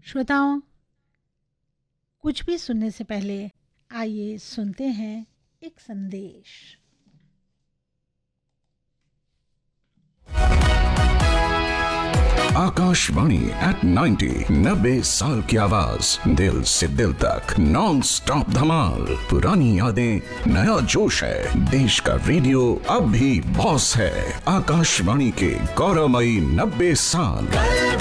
श्रोताओं, कुछ भी सुनने से पहले आइए सुनते हैं एक संदेश। आकाशवाणी एट 90 साल की आवाज, दिल से दिल तक नॉन स्टॉप धमाल। पुरानी यादें, नया जोश है, देश का रेडियो अब भी बॉस है। आकाशवाणी के गौरवमयी 90 साल।